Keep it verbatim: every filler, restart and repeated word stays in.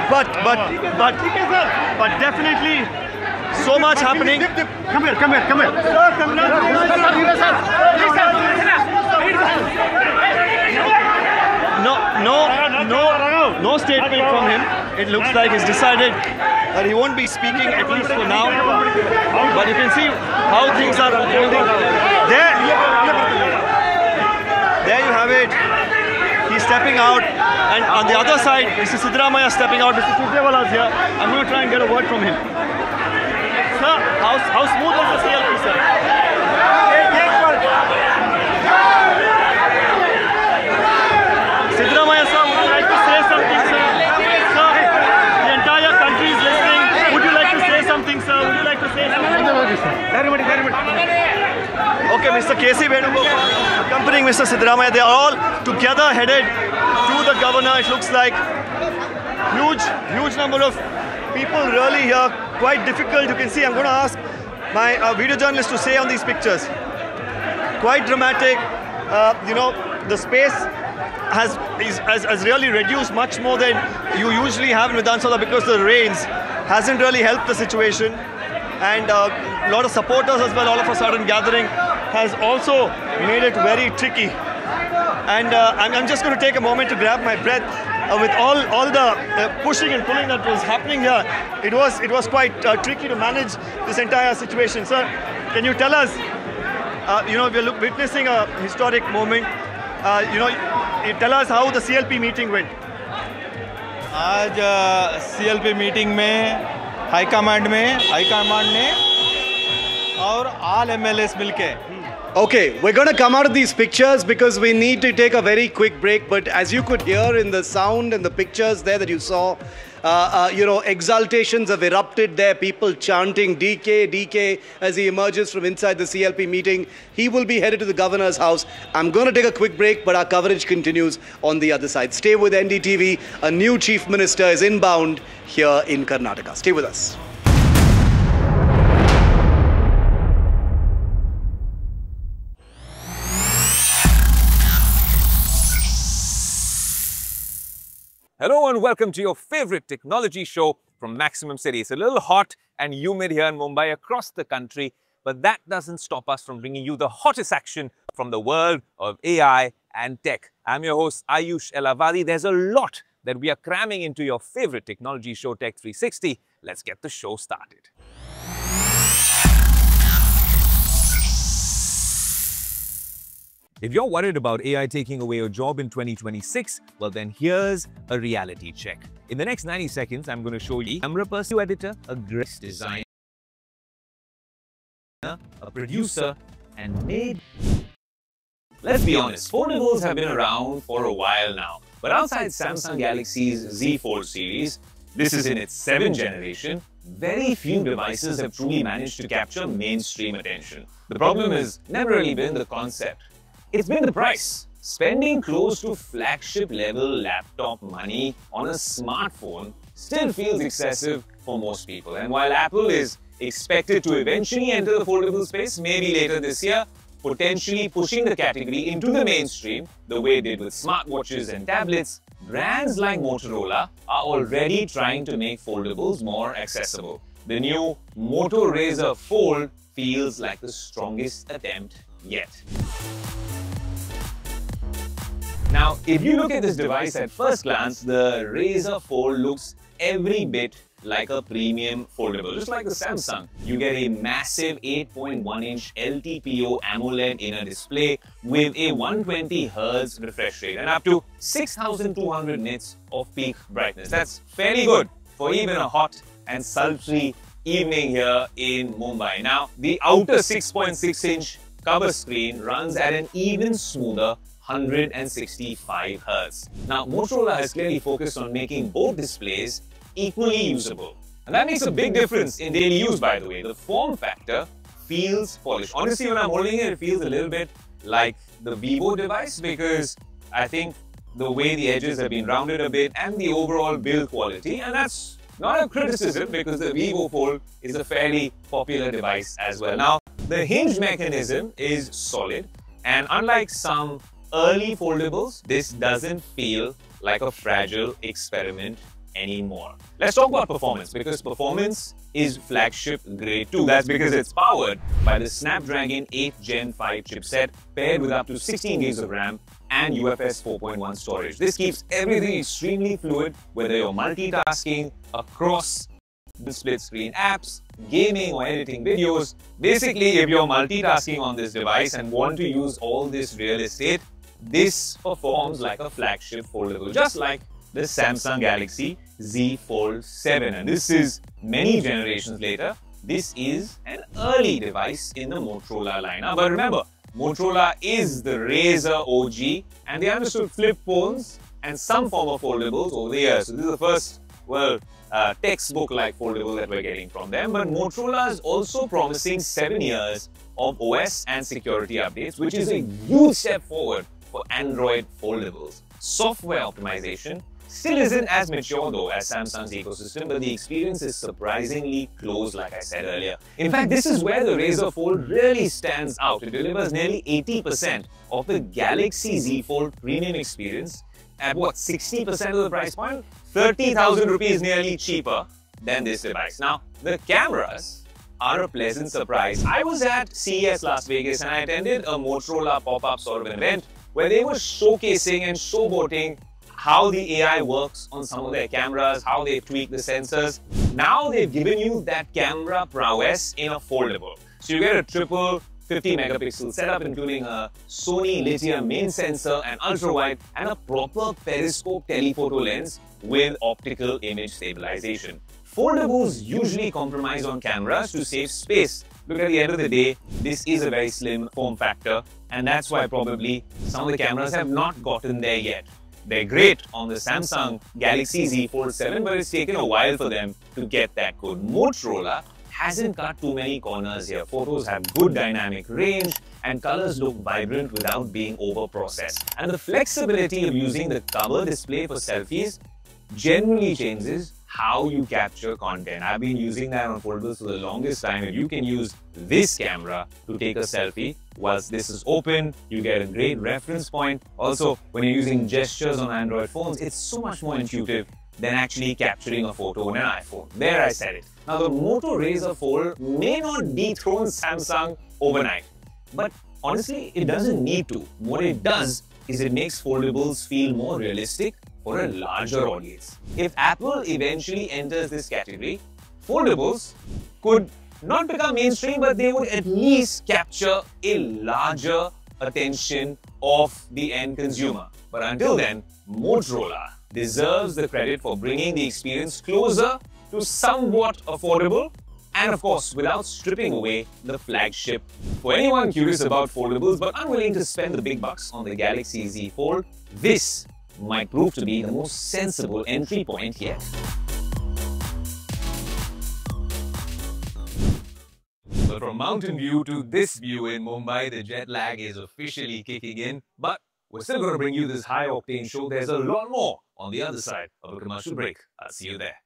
but but but but definitely so much happening. Come here, come here, come here. No, no, no, no statement from him. It looks like he's decided that he won't be speaking, at least for now. But you can see how things are unfolding. There, there you have it. He's stepping out, and on the other side, Mister Siddaramaiah stepping out. Mister Surjewala is here. I'm going to try and get a word from him. Sir, how, how smooth was the C L P, sir? Siddaramaiah, sir, would you like to say something, sir? Sir, the entire country is listening. Would you like to say something, sir? Would you like to say something? Okay, Mister K C Venugopal accompanying Mister Siddaramaiah. They are all together headed to the governor. It looks like huge, huge number of people really here. Quite difficult. You can see. I'm going to ask my uh, video journalist to say on these pictures. Quite dramatic. Uh, you know, the space has, is, has has really reduced much more than you usually have in Vidhan Soudha because the rains hasn't really helped the situation, and a uh, lot of supporters as well. All of a sudden gathering has also made it very tricky. And uh, I'm, I'm just going to take a moment to grab my breath. Uh, with all all the uh, pushing and pulling that was happening here, it was it was quite uh, tricky to manage this entire situation. Sir, can you tell us? Uh, you know, we're look, witnessing a historic moment. Uh, you know, you tell us how the C L P meeting went. आज C L P meeting में high command में high command ने और all M L As मिलके. Okay, we're going to come out of these pictures because we need to take a very quick break. But as you could hear in the sound and the pictures there that you saw, uh, uh, you know, exultations have erupted there. People chanting D K, D K as he emerges from inside the C L P meeting. He will be headed to the governor's house. I'm going to take a quick break, but our coverage continues on the other side. Stay with N D T V. A new chief minister is inbound here in Karnataka. Stay with us. Hello and welcome to your favorite technology show from Maximum City. It's a little hot and humid here in Mumbai, across the country, but that doesn't stop us from bringing you the hottest action from the world of A I and tech. I'm your host Ayush Elavadi. There's a lot that we are cramming into your favorite technology show, Tech three sixty. Let's get the show started. If you're worried about A I taking away your job in twenty twenty-six, well then here's a reality check. In the next ninety seconds, I'm going to show you a camera person, editor, a graphics designer, a producer, and made. Let's be honest, foldables have been around for a while now. But outside Samsung Galaxy's Z Fold series, this is in its seventh generation, very few devices have truly managed to capture mainstream attention. The problem has never really been the concept. It's been the price. Spending close to flagship level laptop money on a smartphone still feels excessive for most people. And while Apple is expected to eventually enter the foldable space, maybe later this year, potentially pushing the category into the mainstream the way it did with smartwatches and tablets, brands like Motorola are already trying to make foldables more accessible. The new Moto Razr Fold feels like the strongest attempt yet. Now, if you look at this device at first glance, the Razr Fold looks every bit like a premium foldable, just like the Samsung. You get a massive eight point one inch L T P O AMOLED inner display with a one hundred twenty hertz refresh rate and up to six thousand two hundred nits of peak brightness. That's fairly good for even a hot and sultry evening here in Mumbai. Now, the outer six point six inch cover screen runs at an even smoother one hundred sixty-five hertz. Now, Motorola has clearly focused on making both displays equally usable. And that makes a big difference in daily use, by the way. The form factor feels polished. Honestly, when I'm holding it, it feels a little bit like the Vivo device because I think the way the edges have been rounded a bit and the overall build quality, and that's not a criticism because the Vivo Fold is a fairly popular device as well. Now, the hinge mechanism is solid, and unlike some early foldables, this doesn't feel like a fragile experiment anymore. Let's talk about performance, because performance is flagship grade two. That's because it's powered by the Snapdragon eight gen five chipset paired with up to sixteen gigs of RAM and U F S four point one storage. This keeps everything extremely fluid, whether you're multitasking across the split screen apps, gaming or editing videos. Basically, if you're multitasking on this device and want to use all this real estate, this performs like a flagship foldable, just like the Samsung Galaxy Z Fold seven. And this is many generations later. This is an early device in the Motorola lineup. But remember, Motorola is the Razr O G, and they understood flip phones and some form of foldables over the years. So this is the first, well, uh, textbook-like foldable that we're getting from them. But Motorola is also promising seven years of O S and security updates, which is a huge step forward for Android foldables. Software optimization still isn't as mature though as Samsung's ecosystem, but the experience is surprisingly close, like I said earlier. In fact, this is where the Razr Fold really stands out. It delivers nearly eighty percent of the Galaxy Z Fold premium experience at what, sixty percent of the price point? thirty thousand rupees nearly cheaper than this device. Now, the cameras are a pleasant surprise. I was at C E S Las Vegas and I attended a Motorola pop-up sort of an event where they were showcasing and showboating how the A I works on some of their cameras, how they tweak the sensors. Now they've given you that camera prowess in a foldable. So you get a triple fifty megapixel setup, including a Sony lithium main sensor, an ultra-wide, and a proper periscope telephoto lens with optical image stabilization. Foldables usually compromise on cameras to save space. Look, at the end of the day, this is a very slim form factor, and that's why probably some of the cameras have not gotten there yet. They're great on the Samsung Galaxy Z Fold seven, but it's taken a while for them to get that good. Motorola hasn't cut too many corners here. Photos have good dynamic range and colors look vibrant without being over-processed. And the flexibility of using the cover display for selfies generally changes how you capture content. I've been using that on foldables for the longest time. If you can use this camera to take a selfie whilst this is open, you get a great reference point. Also, when you're using gestures on Android phones, it's so much more intuitive than actually capturing a photo on an iPhone. There, I said it. Now, the Moto Razr Fold may not dethrone Samsung overnight, but honestly, it doesn't need to. What it does is it makes foldables feel more realistic for a larger audience. If Apple eventually enters this category, foldables could not become mainstream, but they would at least capture a larger attention of the end consumer. But until then, Motorola deserves the credit for bringing the experience closer to somewhat affordable, and of course, without stripping away the flagship. For anyone curious about foldables but unwilling to spend the big bucks on the Galaxy Z Fold, this might prove to be the most sensible entry point yet. But from Mountain View to this view in Mumbai, the jet lag is officially kicking in. But we're still going to bring you this high-octane show. There's a lot more on the other side of a commercial break. I'll see you there.